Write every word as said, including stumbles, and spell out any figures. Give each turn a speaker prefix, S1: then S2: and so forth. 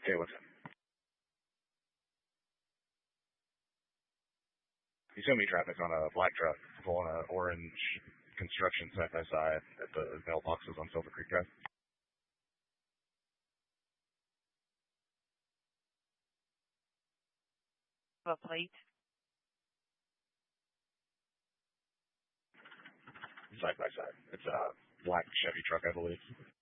S1: Okay, what's up? You showed me traffic on a black truck pulling an orange construction side by side at the mailboxes on Silver Creek Drive.
S2: A plate?
S1: Side by side. It's a black Chevy truck, I believe.